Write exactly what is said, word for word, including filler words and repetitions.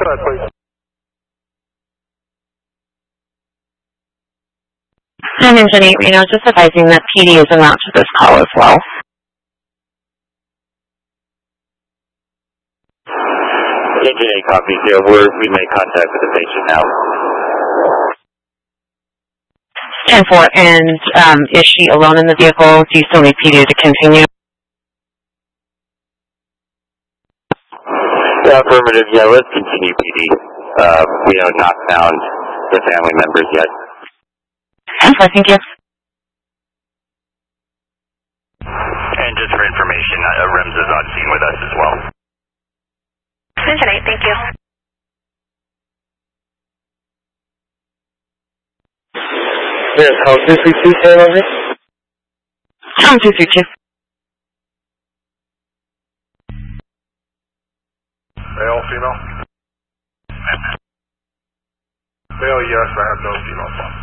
Cadet, please. I'm Engine eight Reno, just advising that P D is en route to this call as well. Engine eight copies here. We're, we made contact with the patient now. ten four, and um, is she alone in the vehicle? Do you still need P D to continue? Yeah, affirmative. Yeah, let's continue, P D. Uh, we have not found the family members yet. ten four, thank you. And just for information, uh, R E M S is on scene with us as well. Engine eight, thank you. Yes, how two three two, say over? Tom two three two. Male, female? Male, yes, I have no female phone.